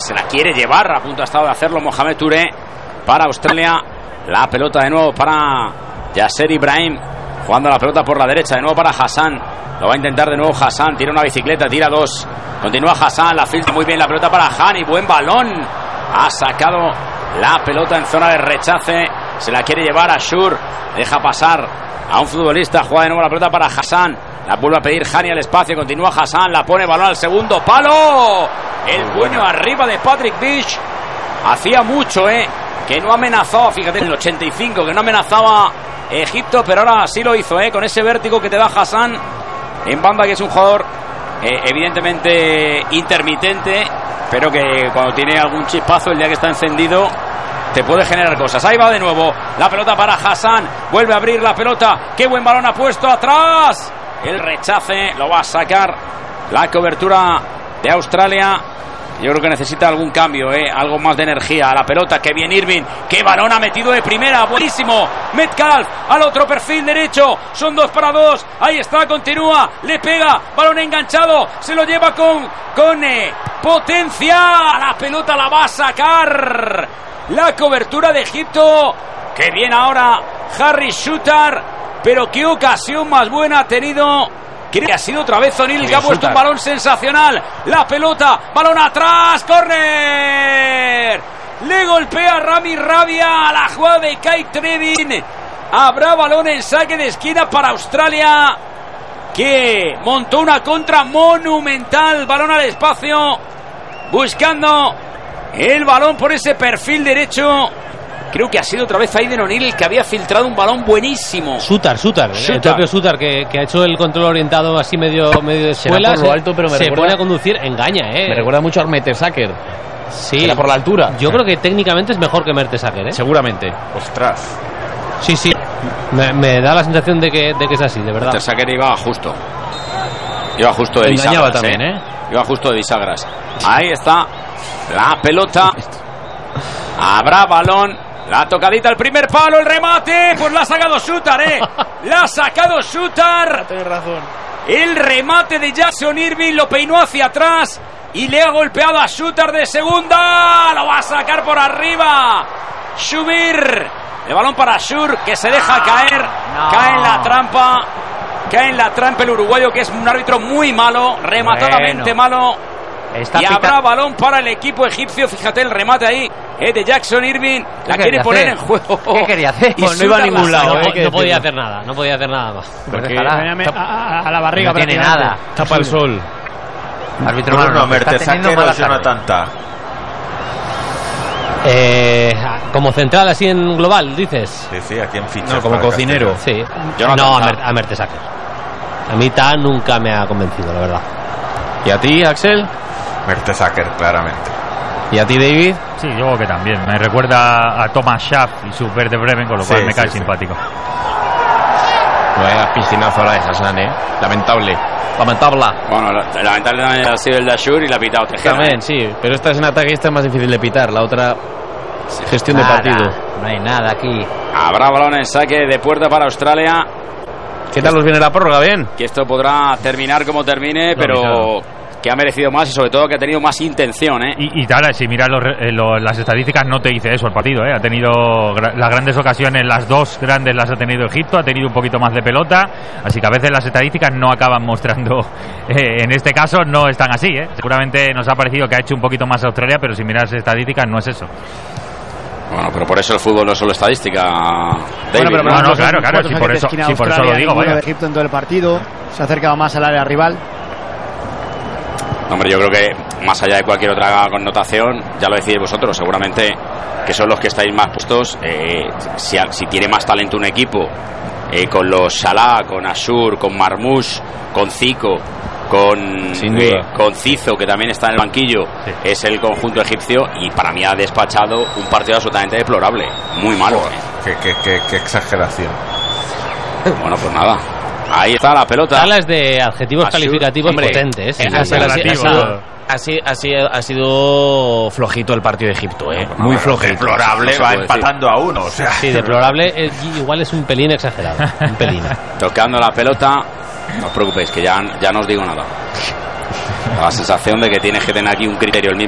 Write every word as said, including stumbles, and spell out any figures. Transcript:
se la quiere llevar, a punto ha estado de hacerlo Mohamed Touré para Australia. La pelota de nuevo para Yasser Ibrahim, jugando la pelota por la derecha, de nuevo para Hassan. Lo va a intentar de nuevo Hassan, tira una bicicleta, tira dos. Continúa Hassan, la filtra muy bien la pelota para Hani, buen balón. Ha sacado la pelota en zona de rechace, se la quiere llevar a Ashur, deja pasar a un futbolista, juega de nuevo la pelota para Hassan, la vuelve a pedir Hani al espacio, continúa Hassan, la pone balón al segundo palo. El puño arriba de Patrick Beach. Hacía mucho, eh, que no amenazaba, fíjate, en el ochenta y cinco, que no amenazaba Egipto, pero ahora sí lo hizo, eh, con ese vértigo que te da Hassan en banda, que es un jugador eh, evidentemente intermitente, pero que cuando tiene algún chispazo, el día que está encendido, te puede generar cosas. Ahí va de nuevo la pelota para Hassan, vuelve a abrir la pelota, qué buen balón ha puesto atrás, el rechace lo va a sacar la cobertura de Australia. Yo creo que necesita algún cambio, ¿eh? Algo más de energía a la pelota. Que bien Irving, qué balón ha metido de primera, buenísimo. Metcalf al otro perfil derecho, son dos para dos, ahí está, continúa, le pega, balón enganchado, se lo lleva con, con eh, potencia, la pelota la va a sacar la cobertura de Egipto. Que bien ahora Harry Shooter, pero qué ocasión más buena ha tenido. Creo que ha sido otra vez O'Neill, que ha puesto un balón sensacional. La pelota, balón atrás, córner. Le golpea Rami Rabia a la jugada de Kai Trevin. Habrá balón en saque de esquina para Australia, que montó una contra monumental. Balón al espacio, buscando el balón por ese perfil derecho. Creo que ha sido otra vez Aiden O'Neill, que había filtrado un balón buenísimo. Sutar, Sutar, el propio Sutar, que, que ha hecho el control orientado así medio, medio de escuela. Por lo alto, pero me se recuerda, pone a conducir, engaña, ¿eh? Me recuerda mucho a Mertesacker. Sí. Era por la altura. Yo creo que técnicamente es mejor que Mertesacker, ¿eh? Seguramente. Ostras. Sí, sí. Me, me da la sensación de que, de que es así, de verdad. Mertesacker iba justo. Iba justo de bisagras. Engañaba también, ¿eh? Iba justo de bisagras. Ahí está la pelota. Habrá balón. La tocadita al primer palo, el remate, pues la ha sacado Shooter, eh. La ha sacado Shooter. Tienes razón. El remate de Jackson Irving lo peinó hacia atrás y le ha golpeado a Shooter de segunda. Lo va a sacar por arriba Shubir. El balón para Shur, que se deja caer. No. Cae en la trampa. Cae en la trampa el uruguayo, que es un árbitro muy malo, rematadamente bueno. malo. Está y pita... habrá balón para el equipo egipcio. Fíjate el remate ahí, eh, de Jackson Irving. La quiere poner hacer? en juego. ¿Qué quería hacer? Y pues no iba a ningún lado. No, eh, no podía hacer nada. No podía hacer nada más. Porque a, a la barriga. No tiene nada. Tapa el sol. Árbitro no, no, Mertesacker o Jonathan Tah. Eh, como central así en global, dices. Sí, sí, aquí en fichas. No, como cocinero. Sí. No, a, Mer a Mertesacker. A mí Tah nunca me ha convencido, la verdad. ¿Y a ti, Axel? Mertesacker, claramente. ¿Y a ti, David? Sí, yo creo que también. Me recuerda a Thomas Schaaf y su Werder Bremen, con lo cual sí, me cae sí, simpático. Sí. Vaya piscinazo la de Hassan, ¿eh? Lamentable. Lamentable. Bueno, lamentable también ha sido el de Ashur y la ha pitado Tejera. También, sí. Pero esta es en ataque y esta es más difícil de pitar. La otra, sí, gestión nada, de partido. No hay nada aquí. Habrá balón en saque de puerta para Australia. ¿Qué tal os viene la prórroga? Bien. Que esto podrá terminar como termine, no, pero... No. Que ha merecido más y sobre todo que ha tenido más intención, ¿eh? Y, y tal, si miras los, eh, los, las estadísticas, no te dice eso el partido, ¿eh? Ha tenido gra las grandes ocasiones, las dos grandes las ha tenido Egipto, ha tenido un poquito más de pelota, así que a veces las estadísticas no acaban mostrando, eh, en este caso no están así, ¿eh? Seguramente nos ha parecido que ha hecho un poquito más Australia, pero si miras estadísticas no es eso. Bueno, pero por eso el fútbol no es solo estadística. David, bueno, pero, pero no, no, claro, claro, sí, por eso, sí, por eso lo digo, vaya. De Egipto en todo el partido, se ha acercado más al área rival. Hombre, yo creo que más allá de cualquier otra connotación, ya lo decís vosotros, seguramente que son los que estáis más puestos. Eh, si, si tiene más talento un equipo, eh, con los Salah, con Ashur, con Marmoush, con Zico, con, eh, con Cizo, que también está en el banquillo, sí. Es el conjunto egipcio y para mí ha despachado un partido absolutamente deplorable, muy malo. Oh, qué, qué, qué, qué exageración. Bueno, pues nada. Ahí está la pelota. Hablas de adjetivos Ashur, calificativos hombre, potentes. ¿eh? Sí, así, así, así ha sido flojito el partido de Egipto, ¿eh? No, muy flojito. Deplorable, va empatando decir. a uno. O sea. Sí, deplorable, eh, igual es un pelín exagerado. Un pelín. Tocando la pelota, no os preocupéis, que ya, ya no os digo nada. La sensación de que tienes que tener aquí un criterio, el mismo